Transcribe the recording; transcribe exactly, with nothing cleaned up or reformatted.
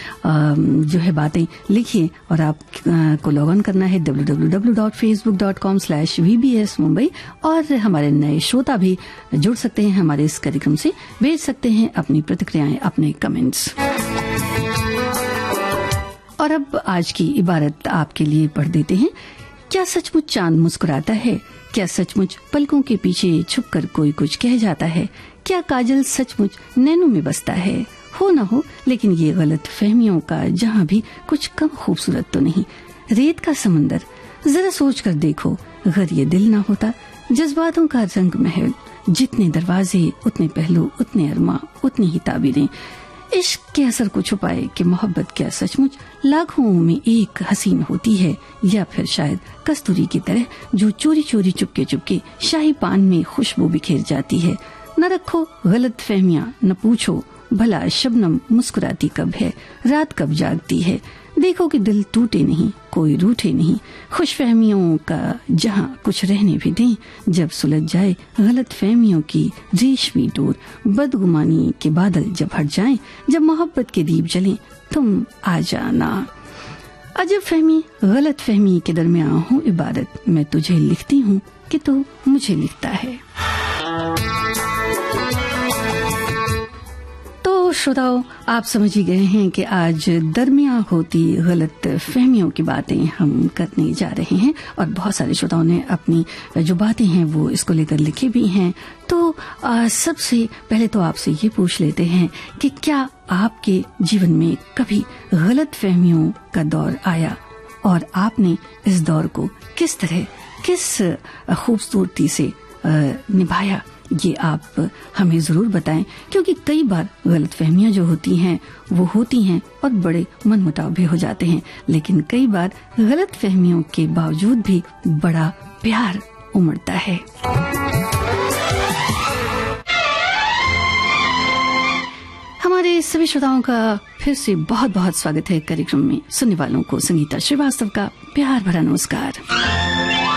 जो है बातें लिखिए और आप को लॉग ऑन करना है W W W dot Facebook dot com slash we B S Mumbai. और हमारे नए श्रोता भी जुड़ सकते हैं हमारे इस कार्यक्रम से, भेज सकते हैं अपनी प्रतिक्रियाएं, अपने कमेंट्स। और अब आज की इबारत आपके लिए पढ़ देते हैं। क्या सचमुच चांद मुस्कुराता है? क्या सचमुच पलकों के पीछे छुपकर कोई कुछ कह जाता है? क्या काजल सचमुच नैनों में बसता है? हो ना हो, लेकिन ये गलत फहमियों का जहाँ भी कुछ कम खूबसूरत तो नहीं। रेत का समंदर, जरा सोच कर देखो, अगर ये दिल ना होता। जज्बातों का रंग महल, जितने दरवाजे उतने पहलू, उतने अरमा, उतनी ही ताबीरें। इश्क के असर को छुपाए कि मोहब्बत क्या सचमुच लाखों में एक हसीन होती है, या फिर शायद कस्तूरी की तरह जो चोरी चोरी चुपके चुपके शाही पान में खुशबू बिखेर जाती है। न रखो गलत फहमियां, न पूछो भला शबनम मुस्कुराती कब है, रात कब जागती है। देखो कि दिल टूटे नहीं, कोई रूठे नहीं। खुशफहमियों का जहां कुछ रहने भी दें, जब सुलझ जाए गलत फहमियों की रेशमी डोर। बदगुमानी के बादल जब हट जाएं, जब मोहब्बत के दीप जलें, तुम आ जाना। अजब फहमी गलत फहमी के दरमियान हूँ इबारत, मैं तुझे लिखती हूँ कि तू मुझे लिखता है। श्रोताओं, आप समझ ही गए हैं कि आज दरमियां होती गलत फहमियों की बातें हम करने जा रहे हैं। और बहुत सारे श्रोताओं ने अपनी जो बातें हैं वो इसको लेकर लिखी भी हैं। तो आ, सबसे पहले तो आपसे ये पूछ लेते हैं कि क्या आपके जीवन में कभी गलत फहमियों का दौर आया और आपने इस दौर को किस तरह, किस खूबसूरती से निभाया? ये आप हमें जरूर बताएं, क्योंकि कई बार गलतफहमियां जो होती हैं वो होती हैं और बड़े मनमुटाव भी हो जाते हैं, लेकिन कई बार गलतफहमियों के बावजूद भी बड़ा प्यार उमड़ता है। हमारे सभी श्रोताओं का फिर से बहुत बहुत स्वागत है कार्यक्रम में। सुनने वालों को संगीता श्रीवास्तव का प्यार भरा नमस्कार।